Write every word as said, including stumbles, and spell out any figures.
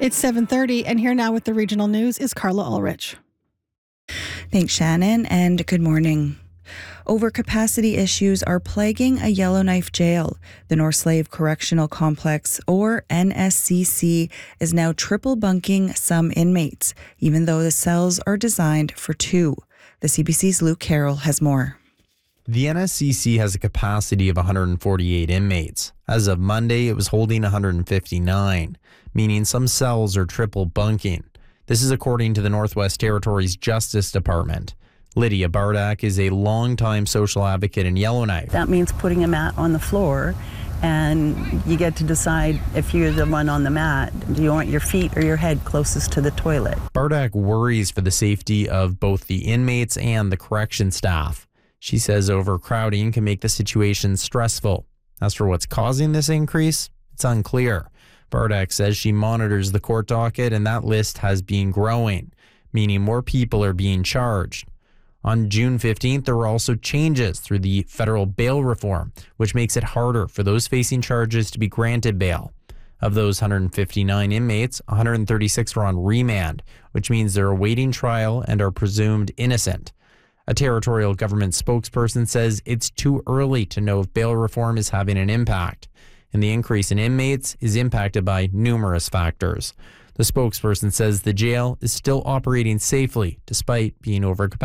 It's seven thirty, and here now with the regional news is Carla Ulrich. Thanks, Shannon, and good morning. Overcapacity issues are plaguing a Yellowknife jail. The North Slave Correctional Complex, or N S C C, is now triple bunking some inmates, even though the cells are designed for two. The C B C's Luke Carroll has more. The N S C C has a capacity of one hundred forty-eight inmates. As of Monday, it was holding one hundred fifty-nine, meaning some cells are triple bunking. This is according to the Northwest Territories Justice Department. Lydia Bardak is a longtime social advocate in Yellowknife. That means putting a mat on the floor, and you get to decide if you're the one on the mat, do you want your feet or your head closest to the toilet? Bardak worries for the safety of both the inmates and the correction staff. She says overcrowding can make the situation stressful. As for what's causing this increase, it's unclear. Bardak says she monitors the court docket and that list has been growing, meaning more people are being charged. On June fifteenth, there were also changes through the federal bail reform, which makes it harder for those facing charges to be granted bail. Of those one hundred fifty-nine inmates, one hundred thirty-six are on remand, which means they're awaiting trial and are presumed innocent. A territorial government spokesperson says it's too early to know if bail reform is having an impact, and the increase in inmates is impacted by numerous factors. The spokesperson says the jail is still operating safely despite being overcapacity.